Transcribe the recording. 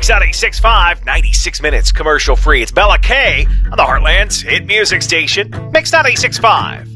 Mix 96.5, 96 minutes commercial free. It's Bella K on the Heartland's hit music station, Mix 96.5.